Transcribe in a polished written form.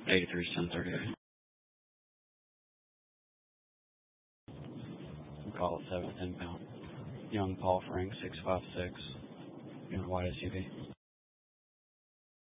83 cents 38. Call it 7 to 10 pound. Young Paul Frank 656. White SUV.